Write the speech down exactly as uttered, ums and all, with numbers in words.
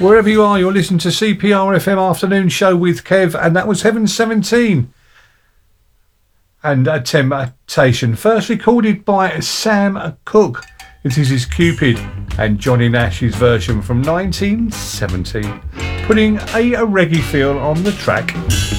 Wherever you are, you're listening to C P R F M Afternoon Show with Kev, and that was Heaven seventeen. And a Temptation, first recorded by Sam Cooke. This is his Cupid, and Johnny Nash's version from nineteen seventy, putting a, a reggae feel on the track.